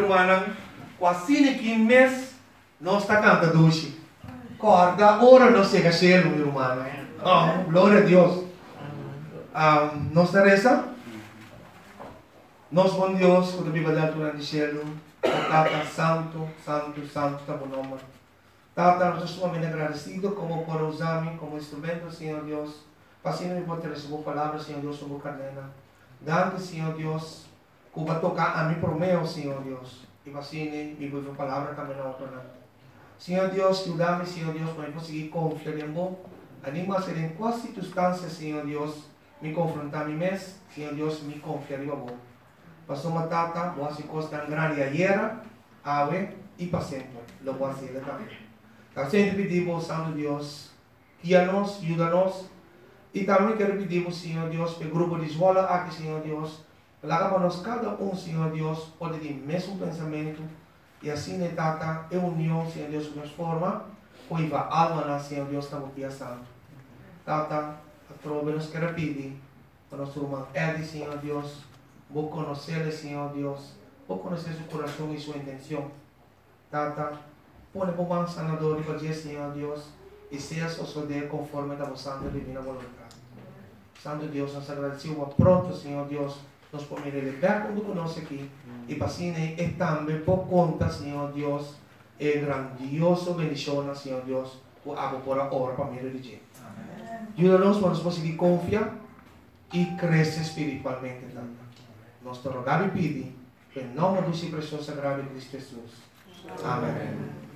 irmã, quase que mês, nós está cantando doce. Corda, ora não chega cielo, meu irmão. Oh, glória a Deus. Nós reza. Nós, bom Deus, quando a Bíblia dá altura do cielo, Tata, santo, santo, santo, está bom nome. Tata, nós estamos muito agradecidos como por usar-me como instrumento, Senhor Deus. Passando por ter essa palavra, Senhor Deus, sobre a cadena. Dando, Senhor Deus, que vai tocar a mim por meio, Senhor Deus. E assim, me vou a palavra também na outra. Senhor Deus, ajuda-me, Senhor Deus, para eu conseguir confiar em você. Anima ser em quais circunstâncias, Senhor Deus, me confrontar a mim mesmo, Senhor Deus, me confiar em você. Passou uma tata, boas coisas tão grandes ayer, ave e para sempre. Lo voy a hacer também. Então, sempre pedimos, Santo Deus, guia-nos, ajuda-nos. E também quero pedir, Senhor Deus, para o grupo de escola aqui, Senhor Deus, para nós cada Senhor Deus, pode ter o mesmo pensamento. E assim, tata, é união, Senhor Deus, nos forma, pois a alma, Senhor Deus, está aqui a santo. Tata, prova nos quero pedir, para nosso irmão Eddie, Senhor Deus, vou conhecer, Senhor Deus, vou conhecer seu coração e sua intenção. Tata, põe por mão sanador e fazer, Senhor Deus, e seja suceder conforme a vossa divina vontade. Santo Deus, nós agradecemos pronto, Senhor Deus, nós podemos levar quando conosco aqui, e para assim, e também por conta, Senhor Deus, é grandioso bendição, Senhor Deus, por a hora para mim religião. Ajuda-nos para nós conseguir confiar e crescer espiritualmente também. Nós te rogamos e pedimos, em nome do seu precioso sagrado Cristo Jesus. Amém.